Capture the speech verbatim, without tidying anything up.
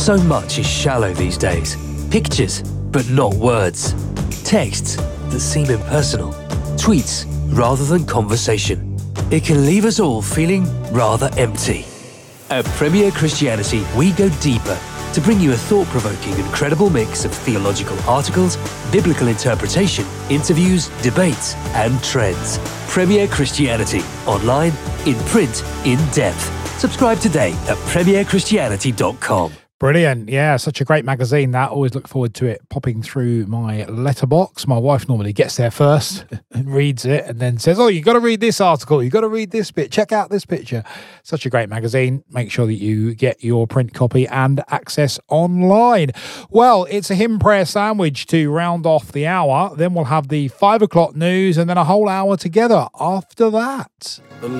So much is shallow these days. Pictures, but not words. Texts that seem impersonal. Tweets rather than conversation. It can leave us all feeling rather empty. At Premier Christianity, we go deeper to bring you a thought-provoking and credible mix of theological articles, biblical interpretation, interviews, debates, and trends. Premier Christianity, online, in print, in depth. Subscribe today at premier christianity dot com. Brilliant. Yeah, such a great magazine that. Always look forward to it popping through my letterbox. My wife normally gets there first and reads it and then says, oh, you got to read this article. You got to read this bit. Check out this picture. Such a great magazine. Make sure that you get your print copy and access online. Well, it's a hymn prayer sandwich to round off the hour. Then we'll have the five o'clock news and then a whole hour together after that.